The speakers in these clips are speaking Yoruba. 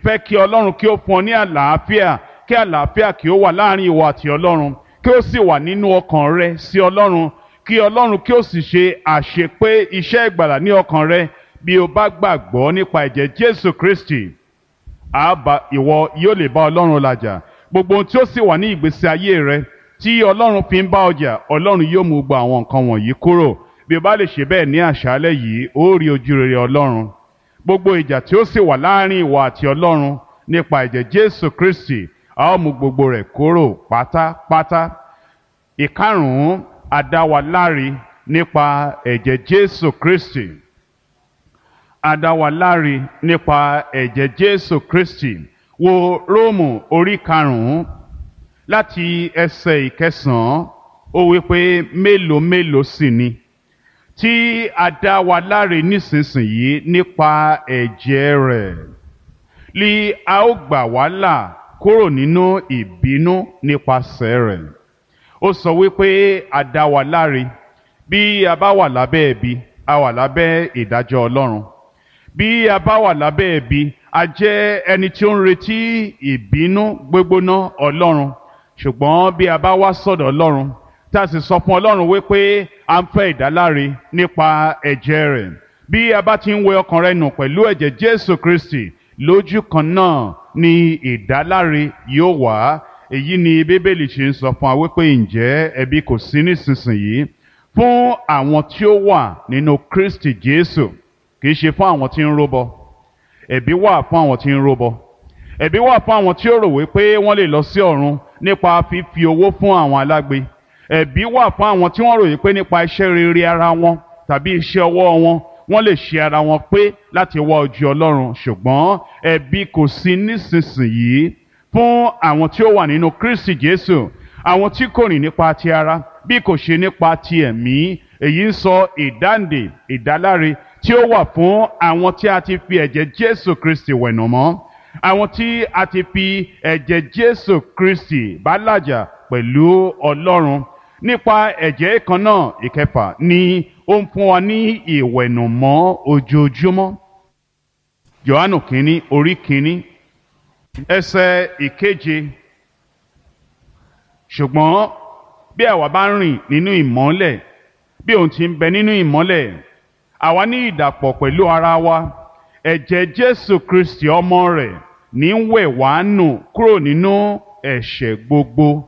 fẹ́ kí Ọlọ́run kí ó fún ọ ní àlàáfíà, kí àlàáfíà kí ó wà láàrin ìwọ àti Ọlọ́run, kí ó sì wà nínú ọkàn rẹ sí Ọlọ́run, kí Ọlọ́run kí ó sì ṣe àṣepé iṣẹ́ ìgbàlà ní ọkàn rẹ. Bí o bá gbàgbọ́ nípa ẹ̀jẹ̀ Jésù Kristi, ìwọ yóò lè bá Ọlọ́run làjà. Gbogbo ohun tí ó sì wà ní ìgbésí ayé rẹ tí Ọlọ́run fi ń bá ọjà, Ọlọ́run yóò mú gbogbo àwọn nǹkan wọ̀nyí kúrò. Bí o bá lè ṣe bẹ́ẹ̀ ní àṣálẹ́ yìí, ó rí ojú rere Ọlọ́run. Gbogbo ìjà tí ó sì wà láàrin ìwọ àti Ọlọ́run nípa ẹ̀jẹ̀ Jésù Kristi, a ó mú gbogbo rẹ̀ kúrò pátápátá. Ìkarùn-ún, a dá wa láre nípa ẹ̀jẹ̀ Jésù Kristi. A dá wa láre nípa ẹ̀jẹ̀ Jésù Kristi. Wo Róòmù orí karùn-ún láti ẹsẹ̀ ìkẹsàn-án, ó wí pé mélòó mélòó sì ni tí a dá wa láre nísinsìnyí nípa ẹ̀jẹ̀ rẹ̀, li a ó gbà wá là kúrò nínú ìbínú nípasẹ̀ rẹ̀. Ó sọ wípé a dá wa láre. Bí a bá wà lábẹ́ ẹ̀bi, a wà lábẹ́ ìdájọ́ Ọlọ́run. Bí a bá wà lábẹ́ ẹ̀bi, a jẹ́ ẹni tí ó ń retí ìbínú gbígbóná Ọlọ́run. Ṣùgbọ́n bí a bá wá sọ́dọ̀ Ọlọ́run, tá a sì sọ fún Ọlọ́run wípé a ń fẹ́ ìdáláre nípa ẹ̀jẹ̀ rẹ̀, bí a bá ti ń wẹ ọkàn rẹ nù pẹ̀lú ẹ̀jẹ̀ Jésù Kristi, lójú kan náà ni ìdáláre yóò wá. Èyí ni Bíbélì ṣe ń sọ fún wa wípé ǹjẹ́ ẹ̀bi kò sí nísinsìnyí fún àwọn tí ó wà nínú Kristi Jésù, kì í ṣe fún àwọn tí ń rúbọ. Ẹ̀bi wà fún àwọn tí ń rúbọ. Ẹ̀bi wà fún àwọn tí ó rò wípé wọ́n lè lọ sí ọ̀run nípa fífi owó fún àwọn alágbe. Ẹ̀bi wà fún àwọn tí wọ́n rò wípé nípa iṣẹ́ rere ara wọn tàbí iṣẹ́ ọwọ́ wọn, wọ́n lè ṣe ara wọn pé láti wá ojú Ọlọ́run. Ṣùgbọ́n ẹ̀bi kò sí nísinsìnyí fún àwọn tí ó wà nínú Kristi Jésù, àwọn tí kò rìn nípa ti ara bí kò ṣe nípa ti ẹ̀mí. Èyí ń sọ ìdáǹdè, ìdáláre tí ó wà fún àwọn tí a ti fi ẹ̀jẹ̀ Jésù Kristi wẹ̀nù mọ́, àwọn tí a ti fi ẹ̀jẹ̀ Jésù Kristi bá làjà pẹ̀lú Ọlọ́run. Nípa ẹ̀jẹ̀ kan náà, ìkẹfà, ni ó ń fún wa ní ìwẹ̀nùmọ́ ojoojúmọ́. Jòhánù kínní orí kínní ẹsẹ̀ ìkeje. Ṣùgbọ́n bí àwa bá rìn nínú ìmọ́lẹ̀, bí òun ti ń bẹ nínú ìmọ́lẹ̀, àwa ní ìdàpọ̀ pẹ̀lú ara wa. Ẹ̀jẹ̀ Jésù Kristi ọmọ rẹ̀ ní ń wẹ̀ wá nù kúrò nínú ẹ̀ṣẹ̀ gbogbo.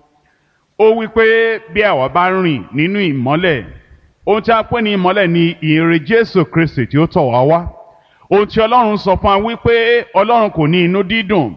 Ó wí pé bí àwa bá rìn nínú ìmọ́lẹ̀, ohun tí a pè ní ìmọ́lẹ̀ ni ìyìnrere Jésù Kristi tí ó tọ̀ wá wá. Ohun tí Ọlọ́run sọ fún wa wípé Ọlọ́run kò ní inú dídùn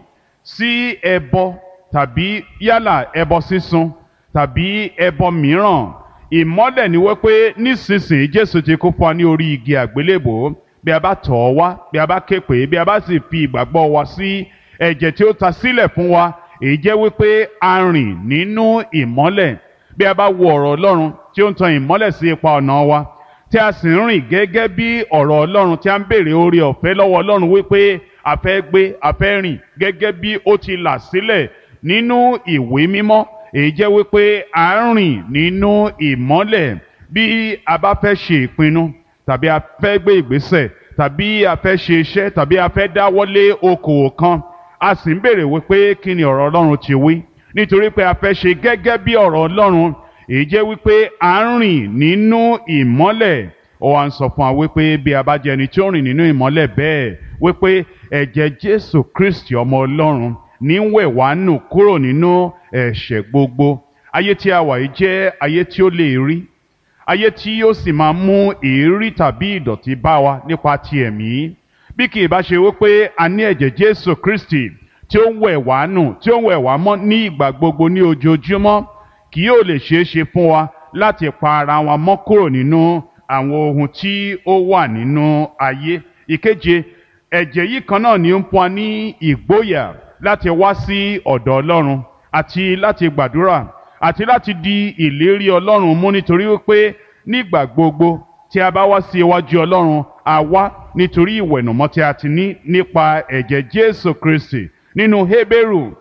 sí ẹbọ tàbí yálà ẹbọ sísun tàbí ẹbọ mìíràn. Ìmọ́lẹ̀ ni wípé nísinsìnyí Jésù ti kú fún wa ní orí igi àgbélébò. Bí a bá tọ̀ ọ́ wá, bí a bá ké pè é, bí a bá sì fi ìgbàgbọ́ wa sí ẹ̀jẹ̀ tí ó ta sílẹ̀ fún wa, èyí jẹ́ wípé a rìn nínú ìmọ́lẹ̀. Bí a bá wo ọ̀rọ̀ Ọlọ́run tí ó ń tan ìmọ́lẹ̀ sí ipa ọ̀nà wa, tí a sì ń rìn gẹ́gẹ́ bí ọ̀rọ̀ Ọlọ́run, tí a ń béèrè oore ọ̀fẹ́ lọ́wọ́ Ọlọ́run wípé a fẹ́ gbé, a fẹ́ rìn gẹ́gẹ́ bí ó ti là sílẹ̀ nínú ìwé mímọ́, èyí jẹ́ wípé a ń rìn nínú ìmọ́lẹ̀. Bí a bá fẹ́ ṣe ìpinnu tàbí a fẹ́ gbé ìgbésẹ̀ tàbí a fẹ́ ṣe iṣẹ́ tàbí a fẹ́ dáwọ́lé okòwò kan, a sì ń béèrè wípé kí ni ọ̀rọ̀ Ọlọ́run ti wí, nítorí pé a fẹ́ ṣe gẹ́gẹ́ bí ọ̀rọ̀ Ọlọ́run. Èyí jẹ́ wípé a ń rìn nínú ìmọ́lẹ̀. Ó wá ń sọ fún wa wípé bí a bá jẹ́ ẹni tí ó rìn nínú ìmọ́lẹ̀ bẹ́ẹ̀, wípé ẹ̀jẹ̀ Jésù Kristi ọmọ Ọlọ́run ní ń wẹ̀ wá nù kúrò nínú ẹ̀ṣẹ̀ gbogbo. Ayé tí a wà yìí jẹ́ ayé tí ó lè rí, ayé tí yóò sì máa mú èérí tàbí ìdọ̀tí bá wa nípa ti ẹ̀mí. Bí kì í bá ṣe wípé a ní ẹ̀jẹ̀ Jésù Kristi tí ó ń wẹ̀ wá nù, tí ó ń wẹ̀ wá mọ́ ní ìgbà gbogbo ní ojoojúmọ́, kì yóò lè ṣeé ṣe fún wa láti pa ara wa mọ́ kúrò nínú àwọn ohun tí ó wà nínú ayé. Ìkeje, ẹ̀jẹ̀ yìí kan náà ni ó ń fún wa ní ìgboyà láti wá sí ọ̀dọ̀ Ọlọ́run àti láti gbàdúrà àti láti di ìlérí Ọlọ́run mú, nítorí wípé nígbà gbogbo tí a bá wá sí iwájú Ọlọ́run, a wá nítorí ìwẹ̀nùmọ́ tí a ti ní nípa ẹ̀jẹ̀ Jésù Kristi. Nínú Hébérù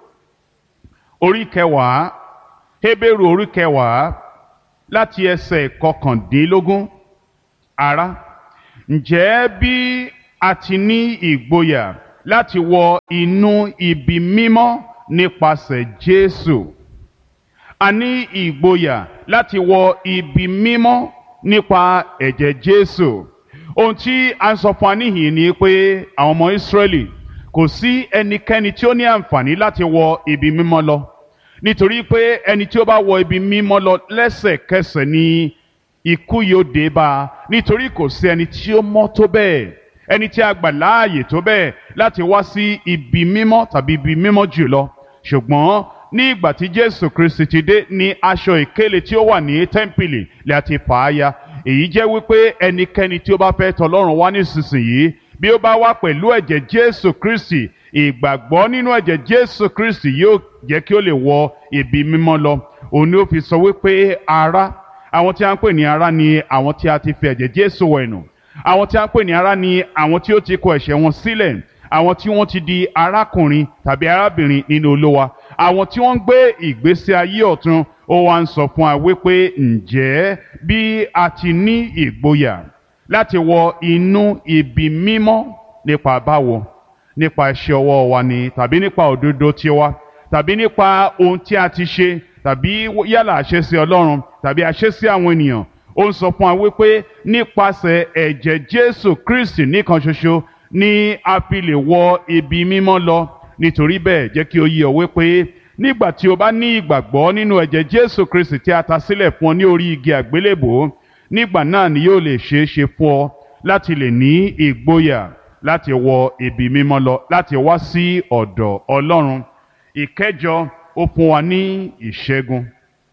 orí kẹwàá, Hébérù orí kẹwàá láti ẹsẹ̀ kọkàndínlógún. Ará, ǹjẹ́ bí a ti ní ìgboyà láti wọ inú ibi mímọ́ nípasẹ̀ Jésù. A ní ìgboyà láti wọ ibi mímọ́ nípa ẹ̀jẹ̀ Jésù. Ohun tí a ń sọ fún wa níhìn ni pé àwọn ọmọ Ísírẹ́lì kò sí ẹnikẹ́ni tí ó ní àǹfààní láti wọ ibi mímọ́ lọ, nítorí pé ẹni tí ó bá wọ ibi mímọ́ lọ lẹ́sẹ̀kẹsẹ̀ ni ikú yóò dé bá a, nítorí kò sí ẹni tí ó mọ́ tó bẹ́ẹ̀, ẹni tí a gbà láàyè tó bẹ́ẹ̀ láti wá sí ibi mímọ́ tàbí ibi mímọ́ jùlọ. Ṣùgbọ́n ní ìgbà tí Jésù Kristi ti dé, ní aṣọ ìkélé tí ó wà ní tẹ́ḿpìlì lè àti fà á ya. Èyí jẹ́ wípé ẹnikẹ́ni tí ó bá fẹ́ tọ̀ Ọlọ́run wá nísinsìnyí, bí ó bá wá pẹ̀lú ẹ̀jẹ̀ Jésù Kristi, ìgbàgbọ́ nínú ẹ̀jẹ̀ Jésù Kristi yóò jẹ́ kí ó lè wọ ibi mímọ́ lọ. Òun ni ó fi sọ wípé ará, àwọn tí a ń pè ní ará ni àwọn tí a ti fi ẹ̀jẹ̀ Jésù wẹ̀ nù. Àwọn tí a ń pè ní ará ni àwọn tí ó ti kọ ẹ̀ṣẹ̀ wọn sílẹ̀, àwọn tí wọ́n ti di arákùnrin tàbí arábìnrin nínú Olúwa, àwọn tí wọ́n ń gbé ìgbésí ayé ọ̀tun. Ó wá ń sọ fún wa wípé ǹjẹ́ bí a ti ní ìgboyà láti wọ inú ibi mímọ́ nípa báwo? Nípa iṣẹ́ ọwọ́ wa ni, tàbí nípa òdodo tiwa, tàbí nípa ohun tí a ti ṣe, tàbí yálà àṣẹ sí Ọlọ́run tàbí àṣẹ sí àwọn ènìyàn. Ó ń sọ fún wa wípé nípasẹ̀ ẹ̀jẹ̀ Jésù Kristi nìkan ṣoṣo ni a fi lè wọ ibi mímọ́ lọ. Nítorí bẹ́ẹ̀ jẹ́ kí ó yé ọ wípé nígbà tí o bá ní ìgbàgbọ́ nínú ẹ̀jẹ̀ Jésù Kristi tí a ta sílẹ̀ fún ọ ní orí igi àgbélébùú, nígbà náà ni yóò lè ṣeé ṣe fún ọ láti lè ní ìgboyà láti wọ ibi mímọ́ lọ, láti wá sí ọ̀dọ̀ Ọlọ́run. Ìkẹjọ, ó fún wa ní ìṣẹ́gun.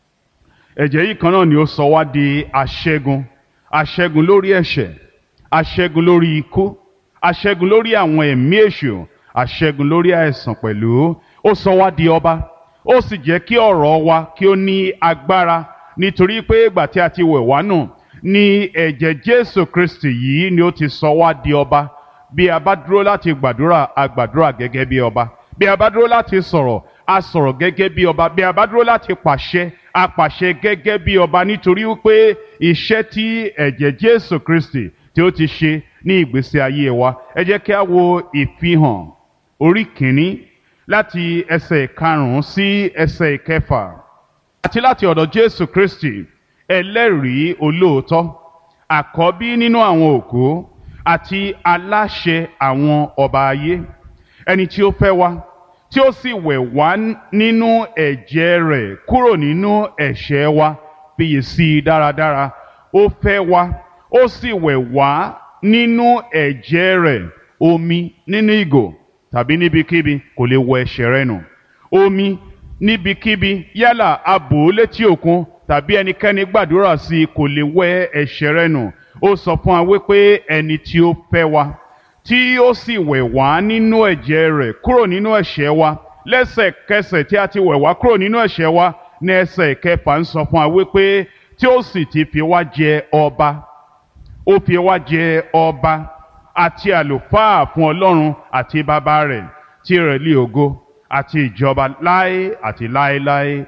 Ẹ̀jẹ̀ yìí kan náà ni ó sọ wá di aṣẹ́gun. Aṣẹ́gun lórí ẹ̀ṣẹ̀, aṣẹ́gun lórí ikú, aṣẹ́gun lórí àwọn ẹ̀mí èṣù, aṣẹ́gun lórí àìsàn pẹ̀lú. Ó sọ wá di ọba, ó sì jẹ́ kí ọ̀rọ̀ wa kí ó ní agbára, nítorí pé ìgbà tí a ti wẹ̀ wá nù ní ẹ̀jẹ̀ Jésù Kristi yìí ni ó ti sọ wá di ọba. Bí a bá dúró láti gbàdúrà, a gbàdúrà gẹ́gẹ́ bí ọba. Bí a bá dúró láti sọ̀rọ̀, a sọ̀rọ̀ gẹ́gẹ́ bí ọba. Bí a bá dúró láti pàṣẹ, a pàṣẹ gẹ́gẹ́ bí ọba, nítorí wípé iṣẹ́ tí ẹ̀jẹ̀ Jésù Kristi tí ó ti ṣe ní ìgbésí ayé wa. Ẹ jẹ́ kí a wo Ìfihàn orí kìíní láti ẹsẹ̀ 5 sí ẹsẹ̀ 6. Àti láti ọ̀dọ̀ Jésù Kristi, ẹlẹ́rìí olóòótọ́, àkọ́bí nínú àwọn òkú, àti aláṣẹ àwọn ọba ayé, ẹni tí ó fẹ́ wa, tí ó sì wẹ̀ wá nínú ẹ̀jẹ̀ rẹ̀ kúrò nínú ẹ̀ṣẹ̀ wa. Fiyèsí dáradára, ó fẹ́ wa, ó sì wẹ̀ wá nínú ẹ̀jẹ̀ rẹ̀. Omi nínú ìgò tàbí níbikíbi kò lè wẹ ẹ̀ṣẹ̀ rẹ nù. Omi níbikíbi, yálà a bò ó létí òkun tàbí ẹnikẹ́ni gbàdúrà sí i, kò lè wẹ ẹ̀ṣẹ̀ rẹ nù. Ó sọ fún wa wípé ẹni tí ó fẹ́ wa, tí ó sì wẹ̀ wá nínú ẹ̀jẹ̀ rẹ̀ kúrò nínú ẹ̀ṣẹ̀ wa, lẹ́sẹ̀kẹsẹ̀ tí a ti wẹ̀ wá kúrò nínú ẹ̀ṣẹ̀ wa, ní ẹsẹ̀ 6 ń sọ fún wa wípé tí ó sì ti fi wá jẹ ọba, ó fi wá jẹ ọba àti àlùfáà fún Ọlọ́run àti bàbá rẹ̀, tirẹ̀ ni ògo àti ìjọba láé àti láéláé.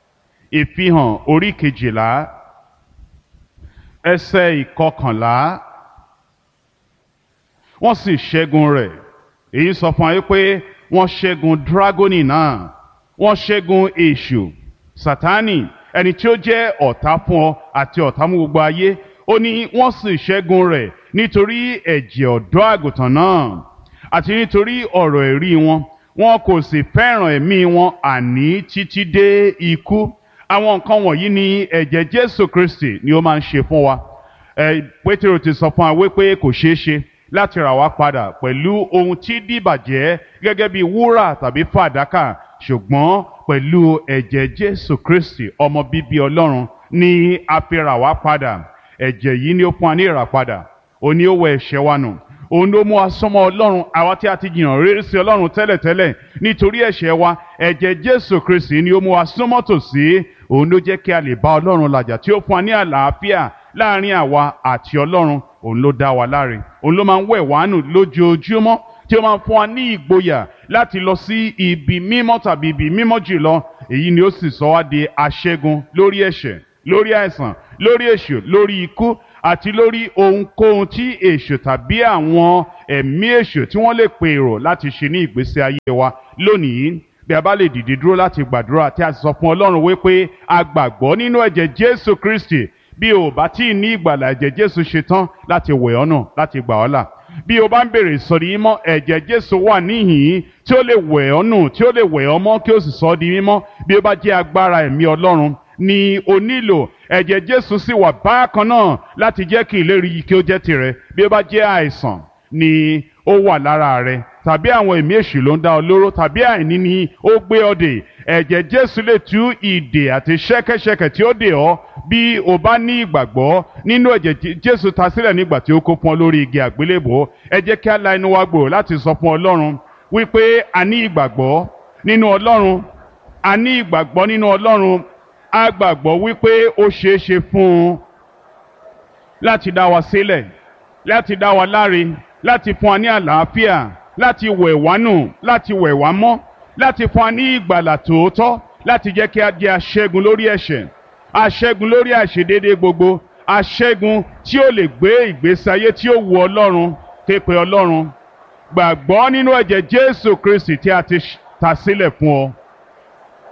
Ìfihàn orí 12 ẹsẹ̀ 11. Wọ́n sì ṣẹ́gun rẹ̀. Èyí sọ fún wa pé wọ́n ṣẹ́gun dragoni náà, wọ́n ṣẹ́gun èṣù, Sátánì, ẹni tí ó jẹ́ ọ̀tá fún ọ àti ọ̀tá mú gbogbo ayé. Ó ní wọ́n sì ṣẹ́gun rẹ̀ nítorí ẹ̀jẹ̀ ọ̀dọ́ àgùntàn náà àti nítorí ọ̀rọ̀ ẹ̀rí wọn. Wọn kò sì fẹ́ràn ẹ̀mí wọn àní títí dé ikú. Àwọn nǹkan wọ̀nyí ni ẹ̀jẹ̀ Jésù Kristi ni ó máa ń ṣe fún wa. Pétérù ti sọ fún wa wípé kò ṣeé ṣe láti rà wá padà pẹ̀lú ohun tí dìbàjẹ́ gẹ́gẹ́ bí wúrà tàbí fàdákà, ṣùgbọ́n pẹ̀lú ẹ̀jẹ̀ Jésù Kristi ọmọ bíbí Ọlọ́run ni a fi rà wá padà. Ẹ̀jẹ̀ yìí ni ó fún wa ní ìràpadà. Òun ni ó wẹ ẹ̀ṣẹ̀ wa nù. Òun ló mú wa súnmọ́ Ọlọ́run, àwa tí a ti jìnnà réré sí Ọlọ́run tẹ́lẹ̀tẹ́lẹ̀ nítorí ẹ̀ṣẹ̀ wa. Ẹ̀jẹ̀ Jésù Kristi ni ó mú wa súnmọ́ tòsí. Òun ló jẹ́ kí a lè bá Ọlọ́run làjà, tí ó fún wa ní àlàáfíà láàrin àwa àti Ọlọ́run. Òun ló dá wa láre. Òun ló máa ń wẹ̀ wá nù lójoojúmọ́, tí ó máa ń fún wa ní ìgboyà láti lọ sí ibi mímọ́ tàbí ibi mímọ́ jùlọ. Èyí ni ó sì sọ wá di aṣẹ́gun lórí ẹ̀ṣẹ̀, lórí àìsàn, lórí èṣù, lórí ikú àti lórí ohunkóhun tí èṣù tàbí àwọn ẹ̀mí èṣù tí wọ́n lè pèrò láti ṣe ní ìgbésí ayé wa lónìí. Bí a bá lè dìde dúró láti gbàdúrà tí a sì sọ fún Ọlọ́run wípé a gbàgbọ́ nínú ẹ̀jẹ̀ Jésù Kristi, bí o bá tí ì ní ìgbàlà, ẹ̀jẹ̀ Jésù ṣetán láti wẹ̀ ọ́ nù, láti gbà ọ́ là. Bí o bá ń bèrè ìsọdi mímọ́, ẹ̀jẹ̀ Jésù wà níhìn-ín tí ó lè wẹ̀ ọ́ nù, tí ó lè wẹ̀ ọ́ mọ́ kí ó sì sọ ọ́ di mímọ́. Bí ó bá jẹ́ agbára ẹ̀mí Ọlọ́run ni o nílò, ẹ̀jẹ̀ Jésù sì wà bákan náà láti jẹ́ kí ìlérí yìí kí ó jẹ́ tirẹ̀. Bí ó bá jẹ́ àìsàn ni ó wà lára rẹ, tàbí àwọn ẹ̀mí èṣù ló ń dá ọ lóró, tàbí àìní ni ó gbé ọ dè, ẹ̀jẹ̀ Jésù lè tú ìdè àti ṣẹ́kẹ́ṣẹkẹ̀ tí ó dè ọ́ bí o bá ní ìgbàgbọ́ nínú ẹ̀jẹ̀ Jésù ta sílẹ̀ nígbà tí ó kó fún ọ lórí igi àgbélébò. Ẹ jẹ́ kí a la inú wa gbòòrò láti sọ fún Ọlọ́run wípé a ní ìgbàgbọ́ nínú Ọlọ́run, a ní ìgbàgbọ́ nínú Ọlọ́run, a gbàgbọ́ wípé ó ṣeé ṣe fún un láti dá wa sílẹ̀, láti dá wa láre, láti fún wa ní àlàáfíà, láti wẹ̀ wá nù, láti wẹ̀ wá mọ́, láti fún wa ní ìgbàlà tòótọ́, láti jẹ́ kí a di aṣẹ́gun lórí ẹ̀ṣẹ̀, aṣẹ́gun lórí àìṣedéédéé gbogbo, aṣẹ́gun tí ó lè gbé ìgbésí ayé tí ó wu Ọlọ́run. Ké pe Ọlọ́run, gbàgbọ́ nínú ẹ̀jẹ̀ Jésù Kristi tí a ti ta sílẹ̀ fún ọ.